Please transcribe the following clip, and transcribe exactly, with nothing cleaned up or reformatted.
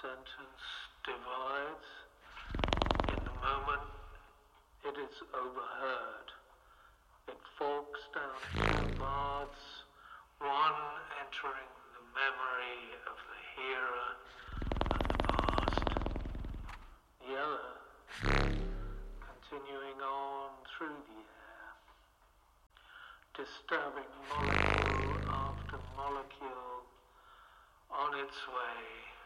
sentence divides. In the moment it is overheard. It forks down two paths, one entering the memory of the hearer and the past, the other continuing on through the air, disturbing molecule after molecule on its way